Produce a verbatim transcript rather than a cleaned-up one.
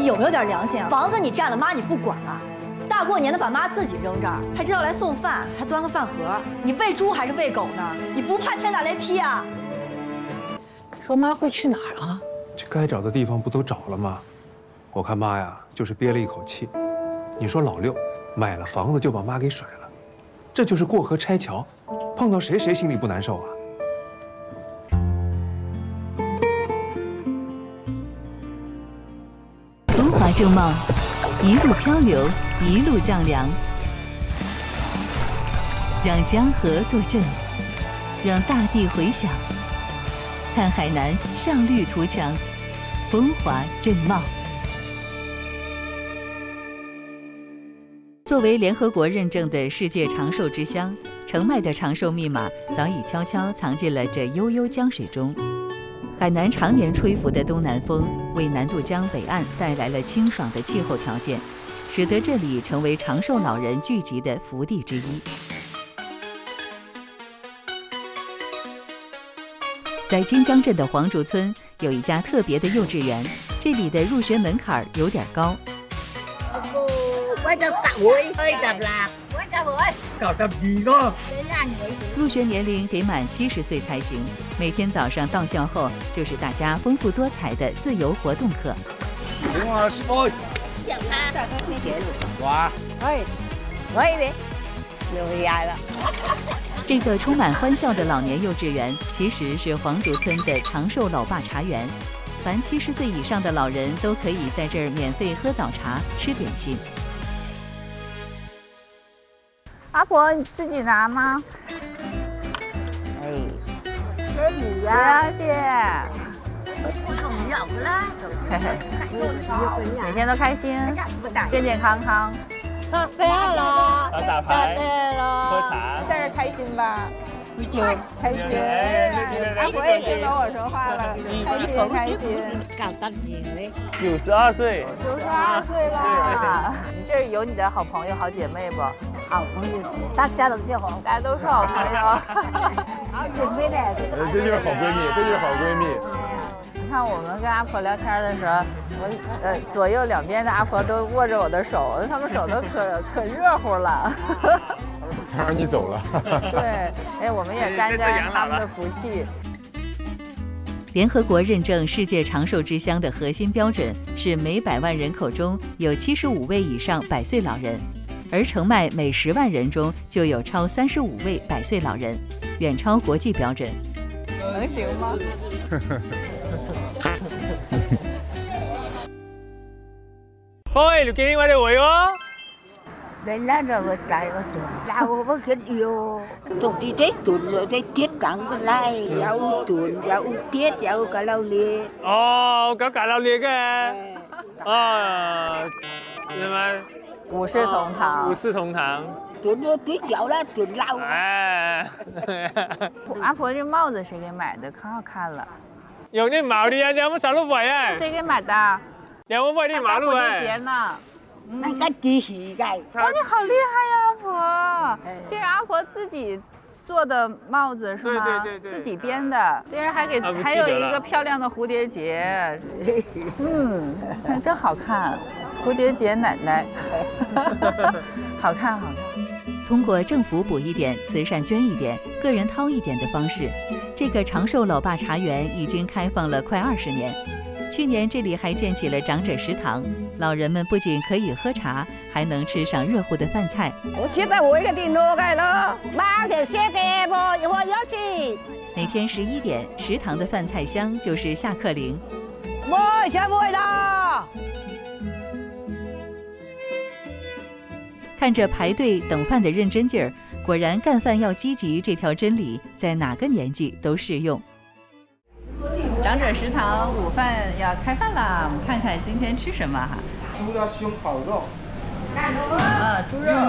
你有没有点良心啊？房子你占了，妈你不管啊？大过年的把妈自己扔这儿，还知道来送饭，还端个饭盒，你喂猪还是喂狗呢？你不怕天打雷劈啊？ 说妈会去哪儿啊？ 这该找的地方不都找了吗？我看妈呀，就是憋了一口气。你说老六买了房子就把妈给甩了，这就是过河拆桥，碰到谁谁心里不难受啊？ 风华正茂，一路漂流，一路丈量，让江河作证，让大地回响。看海南上绿图强，风华正茂。作为联合国认证的世界长寿之乡，澄迈的长寿密码早已悄悄藏进了这悠悠江水中。海南常年吹拂的东南风，为南渡江北岸带来了清爽的气候条件，使得这里成为长寿老人聚集的福地之一。在金江镇的黄竹村有一家特别的幼稚园，这里的入学门槛有点高。入学年龄得满七十岁才行。每天早上到校后，就是大家丰富多彩的自由活动课。这个充满欢笑的老年幼稚园，其实是黄竹村的长寿老爸茶园。凡七十岁以上的老人都可以在这儿免费喝早茶、吃点心。 阿婆，你自己拿吗？哎，给你呀，谢谢。嘿嘿，每天都开心，健健康康。 啊，飞好了， 打牌，喝喝茶， 在这开心吧？开心。阿婆也听懂我说话了，开心开心。 搞到几岁？ 九十二岁， 九十二岁了。你这有你的好朋友、好姐妹不？ 好朋友，大家都是好， 大家都是好朋友。 好姐妹呢。 这就是好闺蜜，这就是好闺蜜。 你看我们跟阿婆聊天的时候，我呃左右两边的阿婆都握着我的手，他们手都可可热乎了。 他让你走了。 对，哎，我们也沾沾他们的福气。 联合国认证世界长寿之乡的核心标准是每百万人口中有七十五位以上百岁老人，而澄迈每十万人中就有超三十五位百岁老人，远超国际标准。 能行吗？ 喂，你見我哋會喎？ 你拉着我帶我做，拉我不肯要，做啲啲斷咗啲鐵梗嘅拉，有斷有鐵有個榴蓮。 哦，搞搞榴蓮嘅，哦，係咪？ 五世同堂， 五世同堂。 斷咗啲酒啦，斷漏。 哎， 阿婆这帽子谁给买的？可好看了。 用啲毛啲啊，有冇手碌位啊？ 谁给买的？ 有冇喂啲毛碌蝴蝶啊？ 呢？ 那個機器嘅。 哇，你好厲害呀，阿婆！这是阿婆自己做的帽子是吗？ 对对对对， 自己编的。这人还给还有一个漂亮的蝴蝶结，嗯，看真好看，蝴蝶结奶奶，好看好看。 通过政府补一点、慈善捐一点、个人掏一点的方式，这个长寿老爸茶园已经开放了快二十年。去年这里还建起了长者食堂，老人们不仅可以喝茶，还能吃上热乎的饭菜。 我现在我一个电脑盖了， 妈就写的不，我要去。 每天十一点，食堂的饭菜香就是下课铃。 我下不会了。 看着排队等饭的认真劲儿，果然干饭要积极这条真理在哪个年纪都适用。长者食堂午饭要开饭啦，我们看看今天吃什么哈。 猪的胸烤肉， 啊，猪肉。